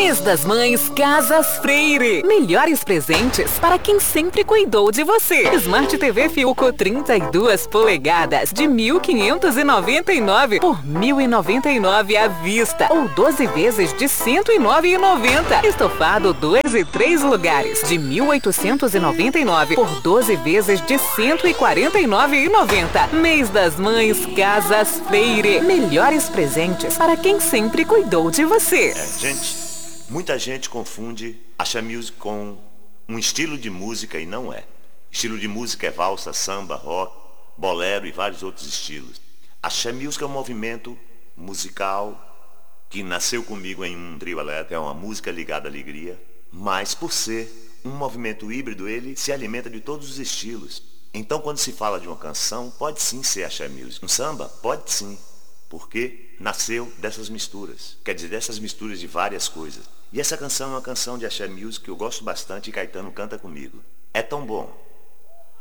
Mês das Mães Casas Freire. Melhores presentes para quem sempre cuidou de você. Smart TV Fiuco 32 polegadas de 1.599 por 1.099 à vista ou 12 vezes de 109,90. Estofado 2 e 3 lugares de 1.899 por 12 vezes de 149,90. Mês das Mães Casas Freire. Melhores presentes para quem sempre cuidou de você. Muita gente confunde axé music com um estilo de música e não é. Estilo de música é valsa, samba, rock, bolero e vários outros estilos. Axé music é um movimento musical que nasceu comigo em um trio elétrico, é uma música ligada à alegria, mas por ser um movimento híbrido, ele se alimenta de todos os estilos. Então quando se fala de uma canção, pode sim ser axé music. Um samba? Pode sim, porque nasceu dessas misturas, quer dizer, dessas misturas de várias coisas. E essa canção é uma canção de axé music que eu gosto bastante e Caetano canta comigo. É tão bom